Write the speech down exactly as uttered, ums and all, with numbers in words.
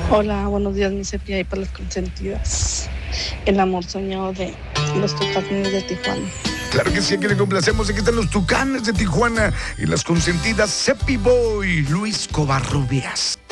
Hola, buenos días, mi sepia y para las consentidas. El amor soñado de los Tucanes de Tijuana. Claro que sí, aquí le complacemos. Aquí están los Tucanes de Tijuana y las consentidas Cepi Boy, Luis Covarrubias.